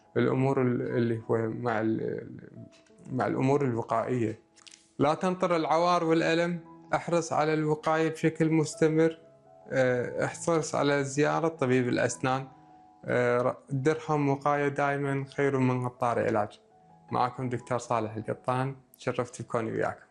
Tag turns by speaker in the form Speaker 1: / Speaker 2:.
Speaker 1: الأمور اللي هو مع الأمور الوقائية. لا تنطر العوار والألم، احرص على الوقاية بشكل مستمر، احرص على زيارة طبيب الأسنان، الدرهم وقاية دائما خير من قطار علاج. معكم دكتور صالح القطان، شرفت بكوني وياكم.